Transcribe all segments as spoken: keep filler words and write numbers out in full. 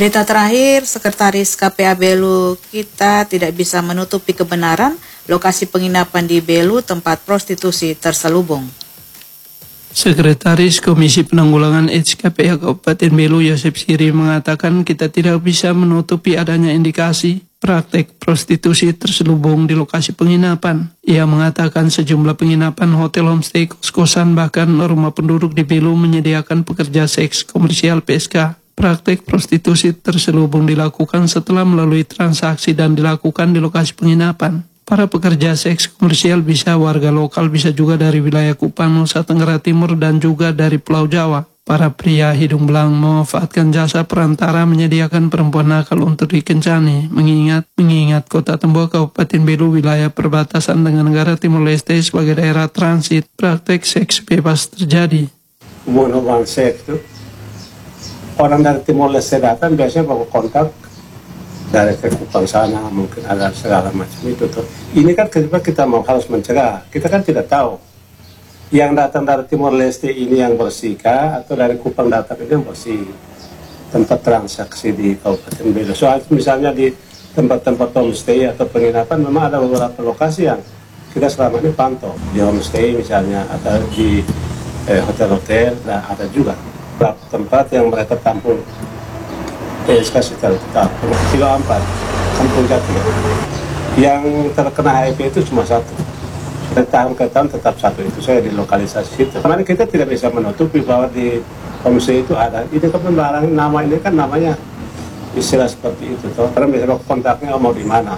Berita terakhir, Sekretaris K P A Belu kita tidak bisa menutupi kebenaran lokasi penginapan di Belu tempat prostitusi terselubung. Sekretaris Komisi Penanggulangan AIDS K P A Kabupaten Belu Yosep Siri mengatakan kita tidak bisa menutupi adanya indikasi praktek prostitusi terselubung di lokasi penginapan. Ia mengatakan sejumlah penginapan, hotel, homestay, kos-kosan, bahkan rumah penduduk di Belu menyediakan pekerja seks komersial P S K. Praktek prostitusi terselubung dilakukan setelah melalui transaksi dan dilakukan di lokasi penginapan. Para pekerja seks komersial bisa warga lokal, bisa juga dari wilayah Kupang, Nusa Tenggara Timur, dan juga dari Pulau Jawa. Para pria hidung belang memanfaatkan jasa perantara menyediakan perempuan nakal untuk dikencani, mengingat mengingat Kota Tembok Kabupaten Belu wilayah perbatasan dengan negara Timor Leste sebagai daerah transit. Praktek seks bebas terjadi. Hubungan seks itu orang dari Timor Leste datang biasanya bawa kontak dari ke Kupang sana, mungkin ada segala macam itu tuh. Ini kan kita, kita mau harus mencegah, kita kan tidak tahu yang datang dari Timor Leste ini yang bersih kah, atau dari Kupang datang ini yang bersih. Tempat transaksi di Kabupaten Belu. Soal misalnya di tempat-tempat homestay atau penginapan memang ada beberapa lokasi yang kita selama ini pantau. Di homestay misalnya, atau di hotel-hotel, eh, nah, ada juga beberapa tempat yang mereka tampung P S K secara tetap. Kilo empat, Kampung Jati. Yang terkena H I V itu cuma satu. Dari tahun ke tahun tetap satu, itu saya di lokalisasi situ. Karena kita tidak bisa menutupi bahwa di homestay itu ada. Ini kan barang nama ini kan namanya istilah seperti itu. Toh. Karena misalnya kontaknya mau di mana,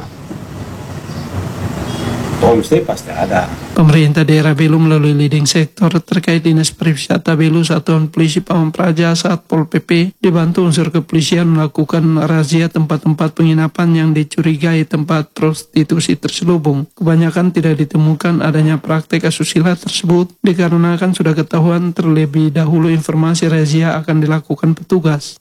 homestay pasti ada. Pemerintah daerah Belu melalui leading sektor terkait Dinas Pariwisata Belu, Satuan Polisi Pamong Praja, Satpol P P dibantu unsur kepolisian melakukan razia tempat-tempat penginapan yang dicurigai tempat prostitusi terselubung. Kebanyakan tidak ditemukan adanya praktek asusila tersebut dikarenakan sudah ketahuan terlebih dahulu informasi razia akan dilakukan petugas.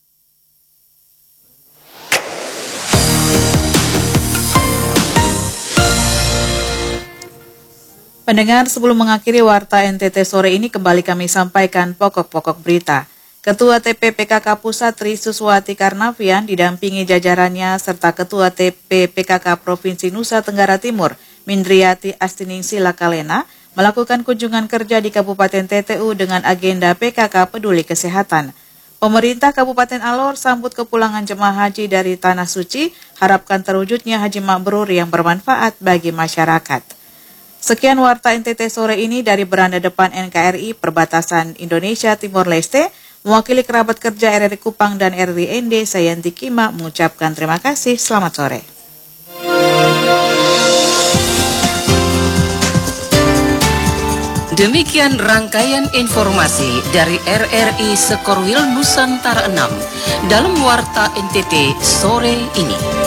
Pendengar, sebelum mengakhiri Warta N T T sore ini, kembali kami sampaikan pokok-pokok berita. Ketua T P P K K Pusat Tri Suswati Karnavian didampingi jajarannya serta Ketua T P P K K Provinsi Nusa Tenggara Timur, Mindriati Astiningsi Lakalena, melakukan kunjungan kerja di Kabupaten T T U dengan agenda P K K Peduli Kesehatan. Pemerintah Kabupaten Alor sambut kepulangan jemaah haji dari Tanah Suci, harapkan terwujudnya haji mabrur yang bermanfaat bagi masyarakat. Sekian Warta N T T sore ini dari beranda depan N K R I Perbatasan Indonesia Timor Leste. Mewakili kerabat kerja R R I Kupang dan R R I N D, saya Yanti Kima mengucapkan terima kasih. Selamat sore. Demikian rangkaian informasi dari R R I Sekorwil Nusantara enam dalam Warta N T T sore ini.